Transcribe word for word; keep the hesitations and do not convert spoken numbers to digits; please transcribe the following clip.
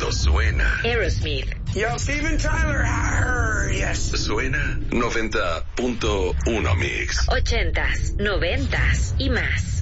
Esto suena. Aerosmith. Yo, Steven Tyler. Arr, yes. Suena noventa punto uno Mix. Ochentas, noventas y más.